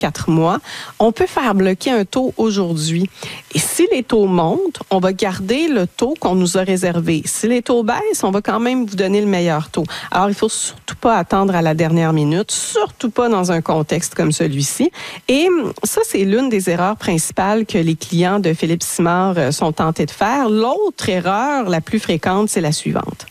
4 mois, on peut faire bloquer un taux aujourd'hui. Et si les taux montent, on va garder le taux qu'on nous a réservé. Si les taux baissent, on va quand même vous donner le meilleur taux. Alors, il faut surtout pas attendre à la dernière minute, surtout pas dans un contexte comme celui-ci. Et ça, c'est l'une des erreurs principales que les clients de Philippe Simard sont tentés de faire. L'autre erreur la plus fréquente, c'est la suivante.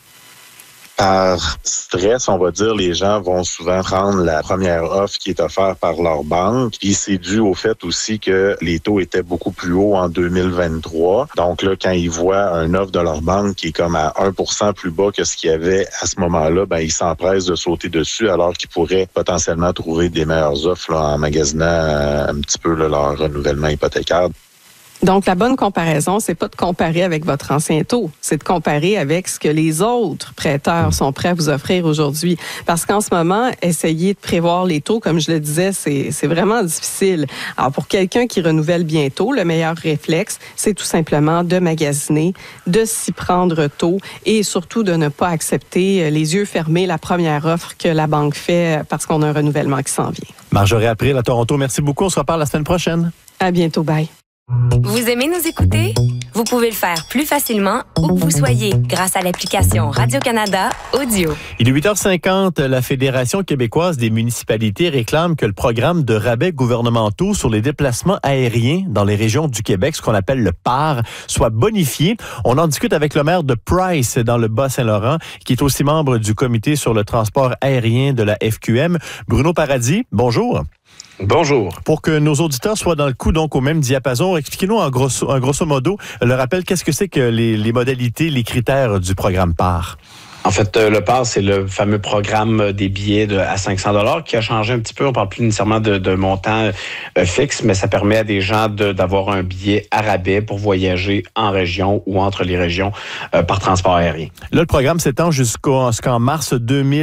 Par stress, on va dire, les gens vont souvent prendre la première offre qui est offerte par leur banque. Puis c'est dû au fait aussi que les taux étaient beaucoup plus hauts en 2023. Donc là, quand ils voient une offre de leur banque qui est comme à 1% plus bas que ce qu'il y avait à ce moment-là, ben ils s'empressent de sauter dessus alors qu'ils pourraient potentiellement trouver des meilleures offres là, en magasinant un petit peu là, leur renouvellement hypothécaire. Donc, la bonne comparaison, c'est pas de comparer avec votre ancien taux, c'est de comparer avec ce que les autres prêteurs sont prêts à vous offrir aujourd'hui. Parce qu'en ce moment, essayer de prévoir les taux, comme je le disais, c'est vraiment difficile. Alors, pour quelqu'un qui renouvelle bientôt, le meilleur réflexe, c'est tout simplement de magasiner, de s'y prendre tôt et surtout de ne pas accepter les yeux fermés la première offre que la banque fait parce qu'on a un renouvellement qui s'en vient. Marjorie April à Toronto, merci beaucoup. On se reparle la semaine prochaine. À bientôt, bye. Vous aimez nous écouter? Vous pouvez le faire plus facilement où que vous soyez grâce à l'application Radio-Canada Audio. Il est 8h50. La Fédération québécoise des municipalités réclame que le programme de rabais gouvernementaux sur les déplacements aériens dans les régions du Québec, ce qu'on appelle le PAR, soit bonifié. On en discute avec le maire de Price dans le Bas-Saint-Laurent, qui est aussi membre du comité sur le transport aérien de la FQM. Bruno Paradis, bonjour. Bonjour. Pour que nos auditeurs soient dans le coup, donc au même diapason, expliquez-nous en grosso modo, le rappel, qu'est-ce que c'est que les modalités, les critères du programme PAR? En fait, le PAR, c'est le fameux programme des billets à 500 $ qui a changé un petit peu. On parle plus nécessairement de montant fixe, mais ça permet à des gens d'avoir un billet à rabais pour voyager en région ou entre les régions par transport aérien. Là, le programme s'étend jusqu'en mars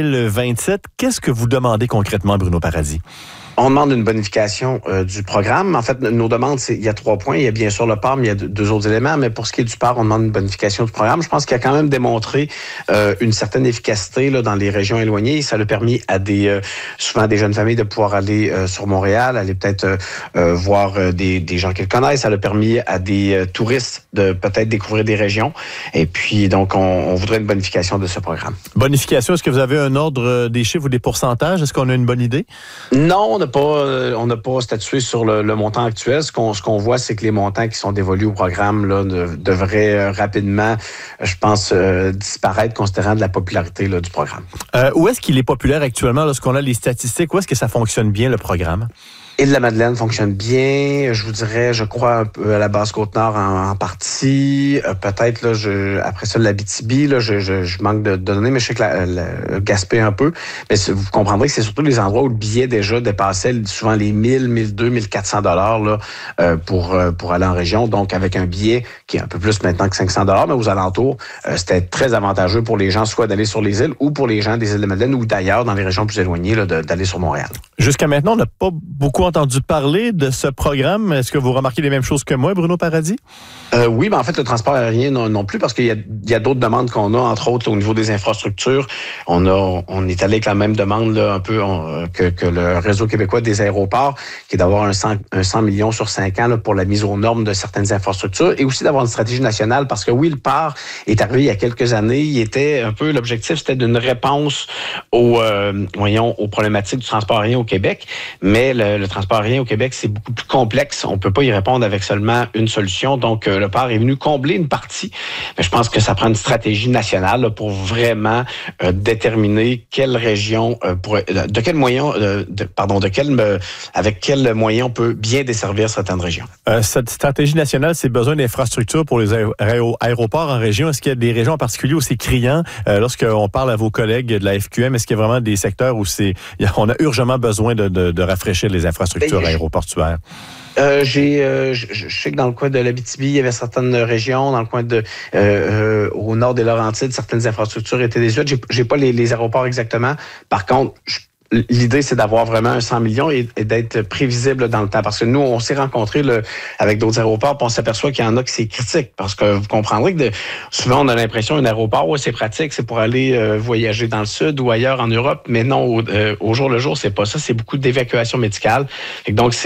2027. Qu'est-ce que vous demandez concrètement, Bruno Paradis? On demande une bonification du programme. En fait, nos demandes, il y a 3 points. Il y a bien sûr le PAR, mais il y a 2 autres éléments. Mais pour ce qui est du PAR, on demande une bonification du programme. Je pense qu'il a quand même démontré une certaine efficacité là, dans les régions éloignées. Ça a permis à souvent des jeunes familles de pouvoir aller sur Montréal, aller peut-être voir des gens qu'ils connaissent. Ça a permis à des touristes de peut-être découvrir des régions. Et puis, donc, on voudrait une bonification de ce programme. Bonification, est-ce que vous avez un ordre des chiffres ou des pourcentages? Est-ce qu'on a une bonne idée? Non, on n'a pas statué sur le montant actuel. Ce qu'on voit, c'est que les montants qui sont dévolus au programme là, devraient rapidement, je pense, disparaître considérant de la popularité là, du programme. Où est-ce qu'il est populaire actuellement lorsqu'on a les statistiques? Où est-ce que ça fonctionne bien, le programme? Île-de-la-Madeleine fonctionne bien. Je vous dirais, je crois, un peu à la Basse-Côte-Nord en partie. Peut-être, là, après ça, l'Abitibi, là, je manque de données, mais je sais que le Gaspé un peu. Mais vous comprendrez que c'est surtout les endroits où le billet déjà dépassait souvent les 1000, 1200, 1400 $ là, pour aller en région. Donc, avec un billet qui est un peu plus maintenant que 500 $, mais aux alentours, c'était très avantageux pour les gens, soit d'aller sur les îles ou pour les gens des Îles-de-la-Madeleine ou d'ailleurs, dans les régions plus éloignées, là, d'aller sur Montréal. Jusqu'à maintenant, on n'a pas beaucoup entendu parler de ce programme. Est-ce que vous remarquez les mêmes choses que moi, Bruno Paradis? Oui, mais en fait, le transport aérien non plus, parce qu'il y a d'autres demandes qu'on a, entre autres, au niveau des infrastructures. On est allé avec la même demande là, un peu que le Réseau québécois des aéroports, qui est d'avoir un 100 millions sur 5 ans là, pour la mise aux normes de certaines infrastructures, et aussi d'avoir une stratégie nationale, parce que oui, le PAR est arrivé il y a quelques années. Il était un peu, l'objectif, c'était d'une réponse aux problématiques du transport aérien au Québec, mais le transport aérien au Québec, c'est beaucoup plus complexe. On peut pas y répondre avec seulement une solution. Donc, le PAR est venu combler une partie. Mais je pense que ça prend une stratégie nationale là, pour vraiment déterminer quelle région, avec quels moyens on peut bien desservir certaines régions. Cette stratégie nationale, c'est besoin d'infrastructures pour les aéroports en région. Est-ce qu'il y a des régions en particulier où c'est criant? Lorsqu'on parle à vos collègues de la FQM, est-ce qu'il y a vraiment des secteurs où on a urgemment besoin de rafraîchir les infrastructures aéroportuaires? Je sais que dans le coin de l'Abitibi, il y avait certaines régions, dans le coin au nord des Laurentides, certaines infrastructures étaient désuètes. J'ai pas les aéroports exactement. Par contre, l'idée, c'est d'avoir vraiment un 100 millions et d'être prévisible dans le temps. Parce que nous, on s'est rencontrés avec d'autres aéroports, puis on s'aperçoit qu'il y en a que c'est critique. Parce que vous comprendrez que souvent, on a l'impression qu'un aéroport, ouais, c'est pratique, c'est pour aller voyager dans le sud ou ailleurs en Europe. Mais non, au jour le jour, c'est pas ça. C'est beaucoup d'évacuation médicale. Et donc,